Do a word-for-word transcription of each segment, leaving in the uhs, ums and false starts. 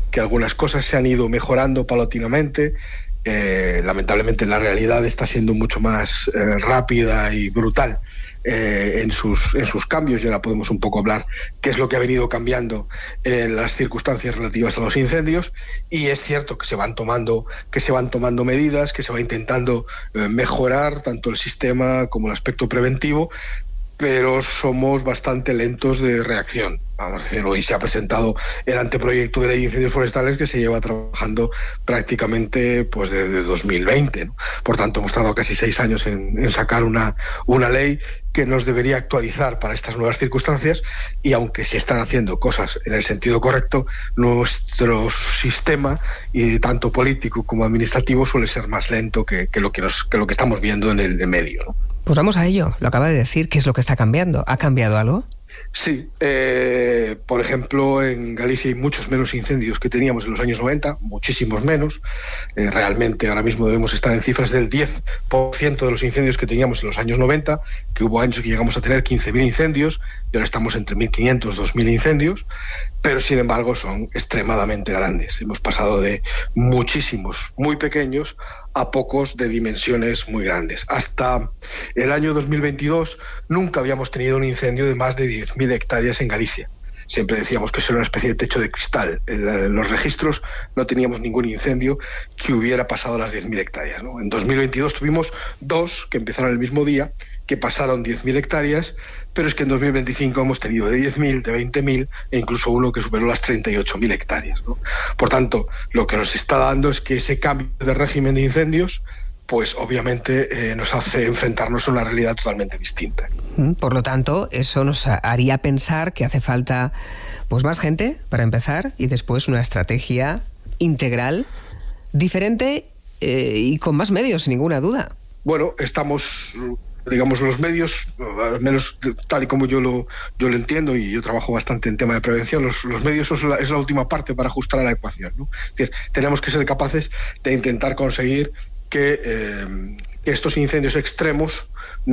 que algunas cosas se han ido mejorando paulatinamente. Eh, lamentablemente la realidad está siendo mucho más eh, rápida y brutal eh, en sus en sus cambios, y ahora podemos un poco hablar qué es lo que ha venido cambiando en las circunstancias relativas a los incendios. Y es cierto que se van tomando que se van tomando medidas, que se va intentando eh, mejorar tanto el sistema como el aspecto preventivo, pero somos bastante lentos de reacción. Vamos a decir, hoy se ha presentado el anteproyecto de ley de incendios forestales, que se lleva trabajando prácticamente pues desde dos mil veinte, ¿no? Por tanto, hemos tardado casi seis años en, en sacar una, una ley que nos debería actualizar para estas nuevas circunstancias, y aunque se están haciendo cosas en el sentido correcto, nuestro sistema, y tanto político como administrativo, suele ser más lento que, que, lo, que, nos, que lo que estamos viendo en el de medio, ¿no? Pues vamos a ello. Lo acaba de decir. ¿Qué es lo que está cambiando? ¿Ha cambiado algo? Sí, eh, por ejemplo, en Galicia hay muchos menos incendios que teníamos en los años noventa, muchísimos menos. Eh, realmente ahora mismo debemos estar en cifras del diez por ciento de los incendios que teníamos en los años noventa, que hubo años que llegamos a tener quince mil incendios, y ahora estamos entre mil quinientos, dos mil incendios, pero sin embargo son extremadamente grandes. Hemos pasado de muchísimos muy pequeños a pocos de dimensiones muy grandes. Hasta el año dos mil veintidós nunca habíamos tenido un incendio de más de diez mil hectáreas en Galicia. Siempre decíamos que eso era una especie de techo de cristal. En los registros no teníamos ningún incendio que hubiera pasado las diez mil hectáreas, ¿no? En dos mil veintidós tuvimos dos que empezaron el mismo día, que pasaron diez mil hectáreas, pero es que en dos mil veinticinco hemos tenido de diez mil, de veinte mil, e incluso uno que superó las treinta y ocho mil hectáreas, ¿no? Por tanto, lo que nos está dando es que ese cambio de régimen de incendios, pues obviamente eh, nos hace enfrentarnos a una realidad totalmente distinta. Por lo tanto, eso nos haría pensar que hace falta pues más gente, para empezar, y después una estrategia integral, diferente eh, y con más medios, sin ninguna duda. Bueno, estamos... digamos, los medios, al menos tal y como yo lo yo lo entiendo, y yo trabajo bastante en tema de prevención, los, los medios son la, es la última parte para ajustar a la ecuación, ¿no? Es decir, tenemos que ser capaces de intentar conseguir que, eh, que estos incendios extremos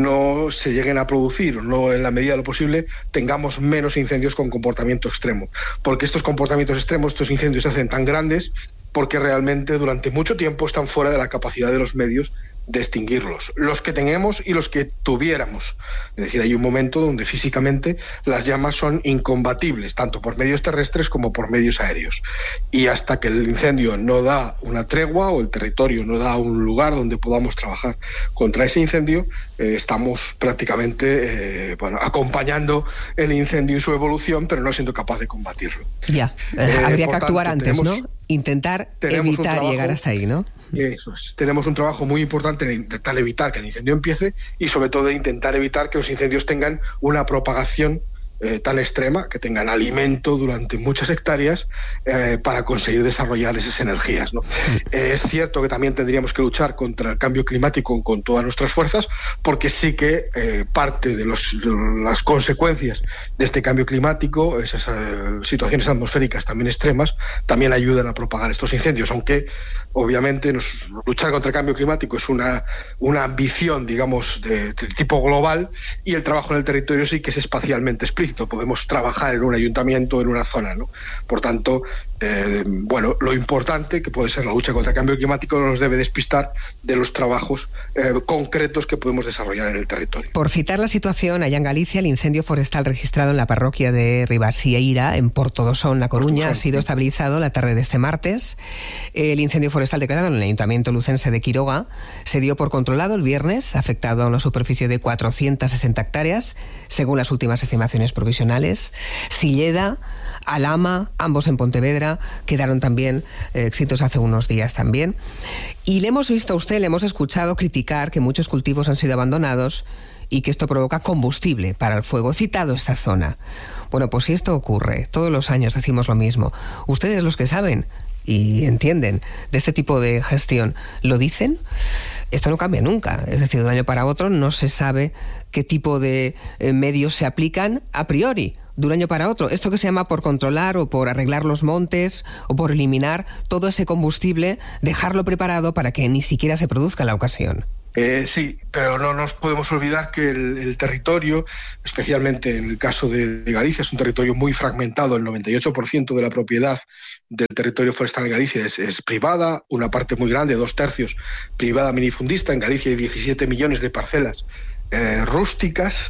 no se lleguen a producir, o no, en la medida de lo posible, tengamos menos incendios con comportamiento extremo. Porque estos comportamientos extremos, estos incendios se hacen tan grandes porque realmente durante mucho tiempo están fuera de la capacidad de los medios de extinguirlos, los que tenemos y los que tuviéramos. Es decir, hay un momento donde físicamente las llamas son incombatibles, tanto por medios terrestres como por medios aéreos. Y hasta que el incendio no da una tregua, o el territorio no da un lugar donde podamos trabajar contra ese incendio, eh, estamos prácticamente eh, bueno, acompañando el incendio y su evolución, pero no siendo capaz de combatirlo. Ya, eh, habría que actuar tanto, antes, tenemos, ¿no? Intentar evitar trabajo, llegar hasta ahí, ¿no? Eso es. Tenemos un trabajo muy importante en intentar evitar que el incendio empiece, y sobre todo intentar evitar que los incendios tengan una propagación eh, tan extrema, que tengan alimento durante muchas hectáreas eh, para conseguir desarrollar esas energías, ¿no? Sí. Eh, es cierto que también tendríamos que luchar contra el cambio climático con todas nuestras fuerzas, porque sí que eh, parte de, los, de las consecuencias de este cambio climático, esas eh, situaciones atmosféricas también extremas, también ayudan a propagar estos incendios, aunque obviamente nos, luchar contra el cambio climático es una, una ambición, digamos, de, de tipo global, y el trabajo en el territorio sí que es espacialmente explícito. Podemos trabajar en un ayuntamiento, en una zona, ¿no? Por tanto, eh, bueno, lo importante que puede ser la lucha contra el cambio climático no nos debe despistar de los trabajos eh, concretos que podemos desarrollar en el territorio. Por citar la situación, allá en Galicia, el incendio forestal registrado en la parroquia de Ribasieira, en Portodosón, La Coruña, ha sido estabilizado la tarde de este martes. El incendio forestal declarado en el Ayuntamiento lucense de Quiroga se dio por controlado el viernes, afectado a una superficie de cuatrocientas sesenta hectáreas, según las últimas estimaciones provisionales. Silleda, Alhama, ambos en Pontevedra, quedaron también eh, extintos hace unos días también. Y le hemos visto a usted, le hemos escuchado criticar que muchos cultivos han sido abandonados y que esto provoca combustible para el fuego. He citado esta zona. Bueno, pues si esto ocurre, todos los años decimos lo mismo. Ustedes, los que saben y entienden de este tipo de gestión, ¿lo dicen? Esto no cambia nunca. Es decir, de un año para otro no se sabe qué tipo de eh, medios se aplican a priori. De un año para otro. Esto que se llama por controlar o por arreglar los montes o por eliminar todo ese combustible, dejarlo preparado para que ni siquiera se produzca la ocasión. Eh, sí, pero no nos podemos olvidar que el, el territorio, especialmente en el caso de, de Galicia, es un territorio muy fragmentado. El noventa y ocho por ciento de la propiedad del territorio forestal en Galicia es, es privada, una parte muy grande, dos tercios, privada minifundista. En Galicia hay diecisiete millones de parcelas Eh, rústicas,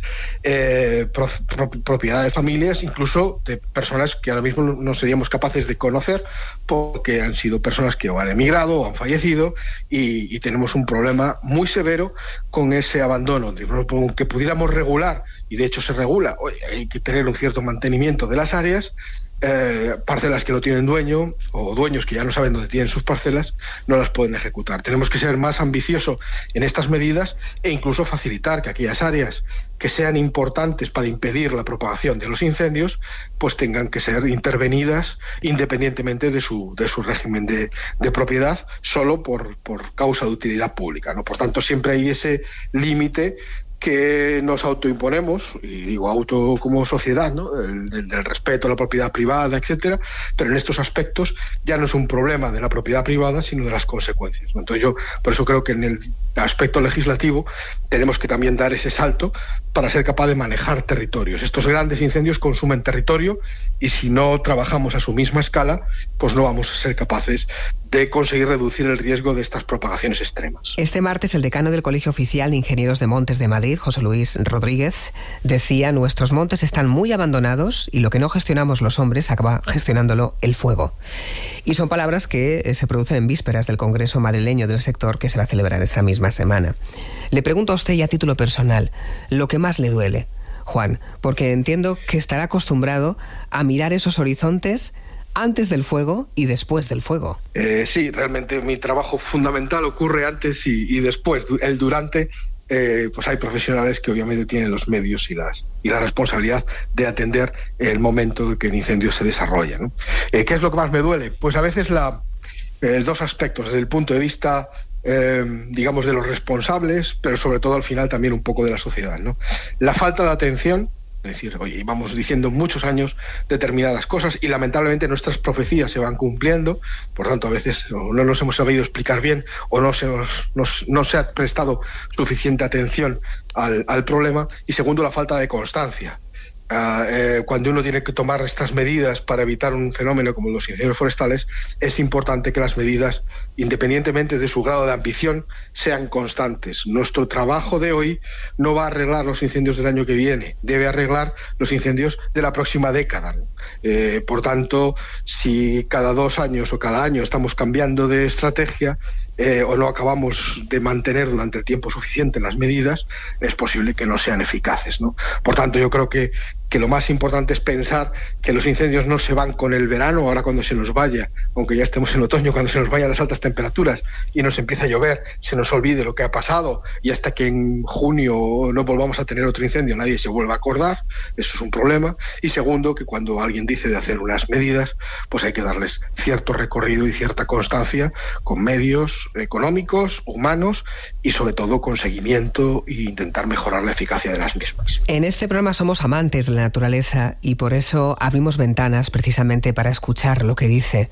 eh, pro, pro, propiedad de familias, incluso de personas que ahora mismo no seríamos capaces de conocer porque han sido personas que o han emigrado o han fallecido, y, y tenemos un problema muy severo con ese abandono, que pudiéramos regular, y de hecho se regula. Oye, hay que tener un cierto mantenimiento de las áreas. Eh, parcelas que no tienen dueño o dueños que ya no saben dónde tienen sus parcelas no las pueden ejecutar. Tenemos que ser más ambiciosos en estas medidas e incluso facilitar que aquellas áreas que sean importantes para impedir la propagación de los incendios pues tengan que ser intervenidas independientemente de su, de su régimen de, de propiedad, solo por, por causa de utilidad pública, ¿no? Por tanto, siempre hay ese límite que nos autoimponemos, y digo auto como sociedad, ¿no? Del, del, del respeto a la propiedad privada, etcétera, pero en estos aspectos ya no es un problema de la propiedad privada, sino de las consecuencias, ¿no? Entonces yo por eso creo que en el aspecto legislativo tenemos que también dar ese salto para ser capaz de manejar territorios. Estos grandes incendios consumen territorio, y si no trabajamos a su misma escala, pues no vamos a ser capaces de conseguir reducir el riesgo de estas propagaciones extremas. Este martes el decano del Colegio Oficial de Ingenieros de Montes de Madrid, José Luis Rodríguez, decía: nuestros montes están muy abandonados y lo que no gestionamos los hombres acaba gestionándolo el fuego. Y son palabras que eh, se producen en vísperas del Congreso madrileño del sector, que se va a celebrar esta misma semana. Le pregunto a usted, y a título personal, lo que más le duele, Juan, porque entiendo que estará acostumbrado a mirar esos horizontes antes del fuego y después del fuego. Eh, sí, realmente mi trabajo fundamental ocurre antes y, y después. El durante, eh, pues hay profesionales que obviamente tienen los medios y las y la responsabilidad de atender el momento de que el incendio se desarrolla, ¿no? Eh, ¿Qué es lo que más me duele? Pues a veces la, eh, dos aspectos, desde el punto de vista Eh, digamos de los responsables, pero sobre todo al final también un poco de la sociedad, ¿no? La falta de atención, es decir, oye, vamos diciendo muchos años determinadas cosas y lamentablemente nuestras profecías se van cumpliendo, por tanto a veces no nos hemos sabido explicar bien o no se, nos, nos, no se ha prestado suficiente atención al, al problema. Y segundo, la falta de constancia. Uh, eh, cuando uno tiene que tomar estas medidas para evitar un fenómeno como los incendios forestales, es importante que las medidas, independientemente de su grado de ambición, sean constantes. Nuestro trabajo de hoy no va a arreglar los incendios del año que viene, debe arreglar los incendios de la próxima década, ¿no? Eh, por tanto, si cada dos años o cada año estamos cambiando de estrategia, Eh, o no acabamos de mantener durante el tiempo suficiente las medidas, es posible que no sean eficaces, ¿no? Por tanto, yo creo que, que lo más importante es pensar que los incendios no se van con el verano, ahora cuando se nos vaya, aunque ya estemos en otoño, cuando se nos vayan las altas temperaturas y nos empieza a llover, se nos olvide lo que ha pasado, y hasta que en junio no volvamos a tener otro incendio nadie se vuelva a acordar. Eso es un problema. Y segundo, que cuando alguien dice de hacer unas medidas, pues hay que darles cierto recorrido y cierta constancia, con medios económicos, humanos y sobre todo con seguimiento, e intentar mejorar la eficacia de las mismas. En este programa somos amantes de la naturaleza y por eso abrimos ventanas precisamente para escuchar lo que dice.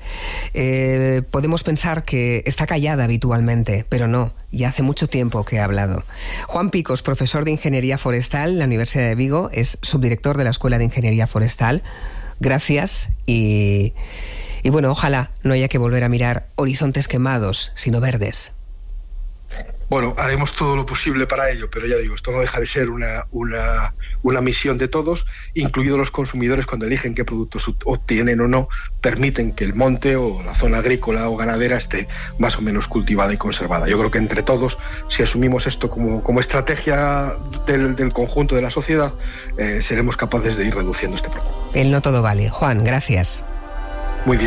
Eh, podemos pensar que está callada habitualmente, pero no, ya hace mucho tiempo que ha hablado. Juan Picos, profesor de Ingeniería Forestal en la Universidad de Vigo, es subdirector de la Escuela de Ingeniería Forestal. Gracias y... Y bueno, ojalá no haya que volver a mirar horizontes quemados, sino verdes. Bueno, haremos todo lo posible para ello, pero ya digo, esto no deja de ser una, una, una misión de todos, incluidos los consumidores, cuando eligen qué productos obtienen o no, permiten que el monte o la zona agrícola o ganadera esté más o menos cultivada y conservada. Yo creo que entre todos, si asumimos esto como, como estrategia del, del conjunto de la sociedad, eh, seremos capaces de ir reduciendo este problema. El no todo vale. Juan, gracias. Muy bien.